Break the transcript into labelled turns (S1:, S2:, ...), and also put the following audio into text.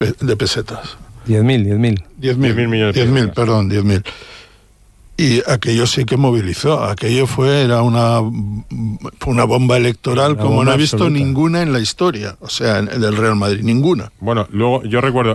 S1: de pesetas.
S2: 10.000.
S1: 10.000
S3: millones.
S1: 10.000. Y aquello sí que movilizó. Aquello era una bomba electoral como no he visto ninguna en la historia. O sea, del Real Madrid, ninguna.
S3: Bueno, luego yo recuerdo,